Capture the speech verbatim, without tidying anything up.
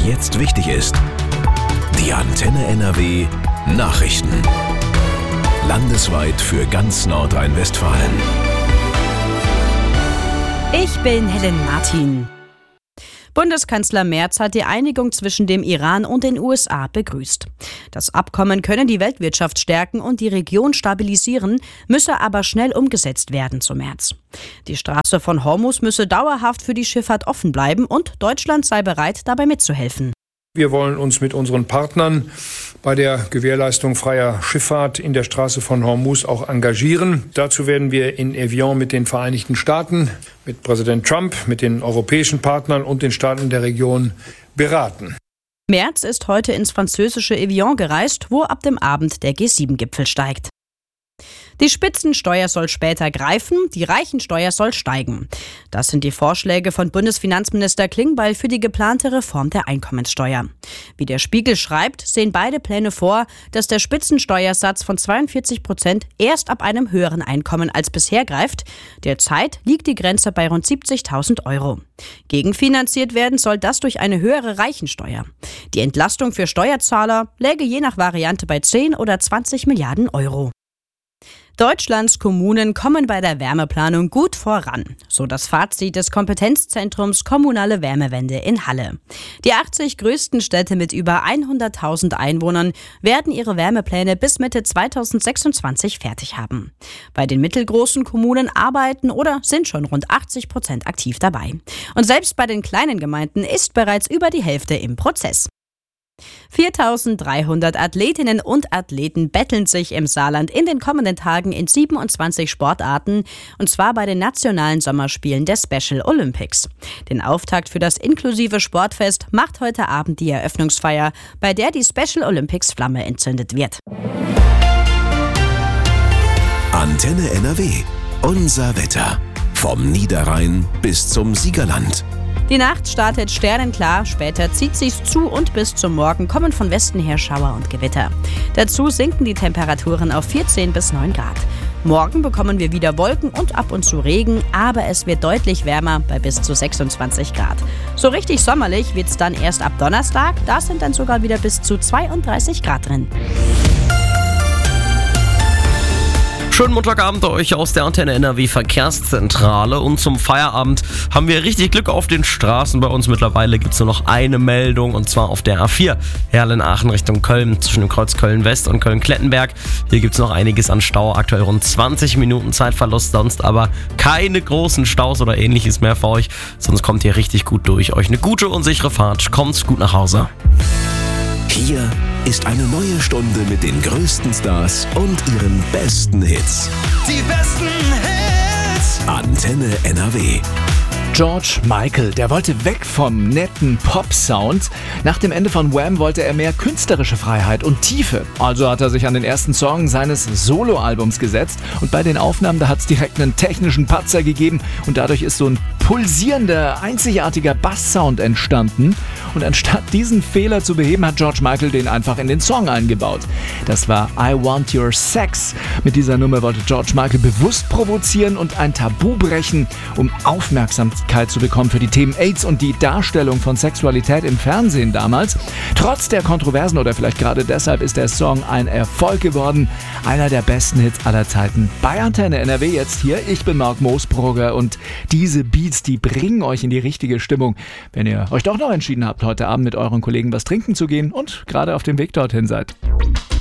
was jetzt wichtig ist. Die Antenne N R W Nachrichten. Landesweit für ganz Nordrhein-Westfalen. Ich bin Helen Martin. Bundeskanzler Merz hat die Einigung zwischen dem Iran und den U S A begrüßt. Das Abkommen könne die Weltwirtschaft stärken und die Region stabilisieren, müsse aber schnell umgesetzt werden, so Merz. Die Straße von Hormuz müsse dauerhaft für die Schifffahrt offen bleiben und Deutschland sei bereit, dabei mitzuhelfen. Wir wollen uns mit unseren Partnern bei der Gewährleistung freier Schifffahrt in der Straße von Hormuz auch engagieren. Dazu werden wir in Evian mit den Vereinigten Staaten, mit Präsident Trump, mit den europäischen Partnern und den Staaten der Region beraten. Merz ist heute ins französische Evian gereist, wo ab dem Abend der G sieben Gipfel steigt. Die Spitzensteuer soll später greifen, die Reichensteuer soll steigen. Das sind die Vorschläge von Bundesfinanzminister Klingbeil für die geplante Reform der Einkommenssteuer. Wie der Spiegel schreibt, sehen beide Pläne vor, dass der Spitzensteuersatz von zweiundvierzig Prozent erst ab einem höheren Einkommen als bisher greift. Derzeit liegt die Grenze bei rund siebzigtausend Euro. Gegenfinanziert werden soll das durch eine höhere Reichensteuer. Die Entlastung für Steuerzahler läge je nach Variante bei zehn oder zwanzig Milliarden Euro. Deutschlands Kommunen kommen bei der Wärmeplanung gut voran, so das Fazit des Kompetenzzentrums Kommunale Wärmewende in Halle. Die achtzig größten Städte mit über hunderttausend Einwohnern werden ihre Wärmepläne bis Mitte zweitausendsechsundzwanzig fertig haben. Bei den mittelgroßen Kommunen arbeiten oder sind schon rund achtzig Prozent aktiv dabei. Und selbst bei den kleinen Gemeinden ist bereits über die Hälfte im Prozess. viertausenddreihundert Athletinnen und Athleten betteln sich im Saarland in den kommenden Tagen in siebenundzwanzig Sportarten, und zwar bei den nationalen Sommerspielen der Special Olympics. Den Auftakt für das inklusive Sportfest macht heute Abend die Eröffnungsfeier, bei der die Special Olympics Flamme entzündet wird. Antenne N R W. Unser Wetter. Vom Niederrhein bis zum Siegerland. Die Nacht startet sternenklar, später zieht sich's zu und bis zum Morgen kommen von Westen her Schauer und Gewitter. Dazu sinken die Temperaturen auf vierzehn bis neun Grad. Morgen bekommen wir wieder Wolken und ab und zu Regen, aber es wird deutlich wärmer bei bis zu sechsundzwanzig Grad. So richtig sommerlich wird's dann erst ab Donnerstag, da sind dann sogar wieder bis zu zweiunddreißig Grad drin. Schönen Montagabend euch aus der Antenne N R W Verkehrszentrale, und zum Feierabend haben wir richtig Glück auf den Straßen. Bei uns mittlerweile gibt es nur noch eine Meldung, und zwar auf der A vier Herrlen-Aachen Richtung Köln zwischen dem Kreuz Köln-West und Köln-Klettenberg. Hier gibt es noch einiges an Stau, aktuell rund zwanzig Minuten Zeitverlust, sonst aber keine großen Staus oder ähnliches mehr für euch, sonst kommt ihr richtig gut durch. Euch eine gute und sichere Fahrt, kommt gut nach Hause. Hier ist eine neue Stunde mit den größten Stars und ihren besten Hits. Die besten Hits. Antenne N R W. George Michael, der wollte weg vom netten Pop-Sound. Nach dem Ende von Wham wollte er mehr künstlerische Freiheit und Tiefe. Also hat er sich an den ersten Song seines Soloalbums gesetzt. Und bei den Aufnahmen, da hat es direkt einen technischen Patzer gegeben. Und dadurch ist so ein pulsierender, einzigartiger Basssound entstanden. Und anstatt diesen Fehler zu beheben, hat George Michael den einfach in den Song eingebaut. Das war I Want Your Sex. Mit dieser Nummer wollte George Michael bewusst provozieren und ein Tabu brechen, um Aufmerksamkeit zu bekommen für die Themen AIDS und die Darstellung von Sexualität im Fernsehen damals. Trotz der Kontroversen oder vielleicht gerade deshalb ist der Song ein Erfolg geworden. Einer der besten Hits aller Zeiten. Bei Antenne N R W jetzt hier. Ich bin Marc Moosbrugger und diese Beats, die bringen euch in die richtige Stimmung, wenn ihr euch doch noch entschieden habt, heute Abend mit euren Kollegen was trinken zu gehen und gerade auf dem Weg dorthin seid.